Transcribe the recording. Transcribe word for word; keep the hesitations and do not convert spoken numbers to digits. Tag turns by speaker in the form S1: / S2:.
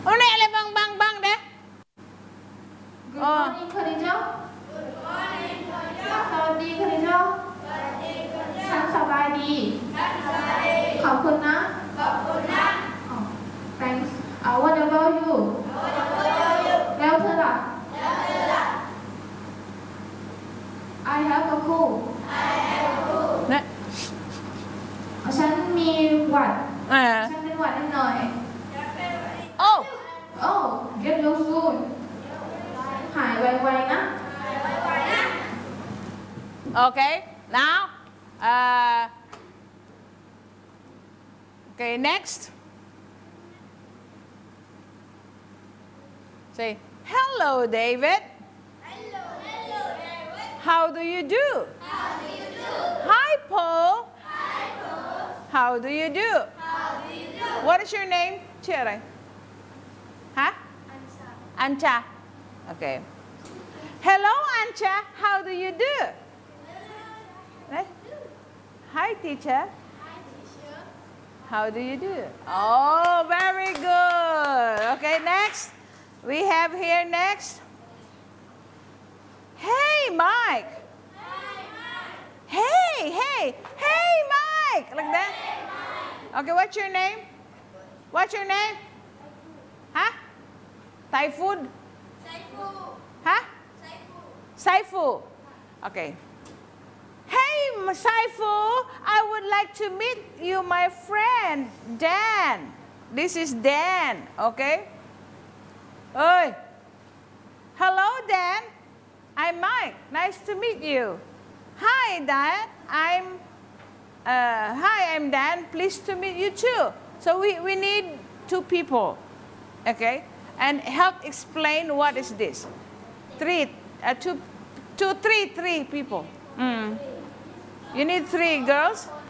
S1: Hôm nay lại bang bang bang đấy.
S2: Good morning, Khadija. Good morning, Khadija. สวัสดี Khadija. สวัสดี Khadija. ฉันสบายดี ฉันสบายดี ขอบคุณนะ ขอบคุณนะ oh, thanks. Uh, what about you? What about you? แล้วเธอล่ะ แล้วเธอล่ะ I have a cold. I have a cold.
S1: เนี่ย
S2: ฉันมีหวัด
S1: อ่า
S2: ฉันเป็นหวัดนิดหน่อย
S1: โอ้
S2: Oh, get well soon. หายไวๆนะ หายไวๆนะ
S1: Okay, now, uh, okay, next. Say, hello, David.
S2: Hello, hello, David.
S1: How do you do?
S2: How do you do?
S1: Hi, Paul.
S2: Hi, Paul.
S1: How do you do?
S2: How do you do?
S1: What is your name? ชื่ออะไร ฮะ
S2: Ansa.
S1: Ancha. Okay. Hello, Ancha. How do you do? Eh? Hi, teacher.
S2: Hi, teacher.
S1: How do you do? Oh, very good. Okay, next. We have here next. Hey, Mike.
S2: Hi, Mike.
S1: Hey, hey, hey, Mike. Like that. Okay, what's your name? What's your name? Huh? Typhoon?
S2: Saifu.
S1: Huh?
S2: Saifu.
S1: Saifu. Okay. Hey, Saifu, I would like to meet you, my friend, Dan. This is Dan, okay? Oi. Hello, Dan. I'm Mike. Nice to meet you. Hi, Dan. I'm, uh, hi, I'm Dan. Pleased to meet you too. So we, we need two people, okay? And help explain what is this. Three, uh, two, two, three, three people. Mm. You need three girls?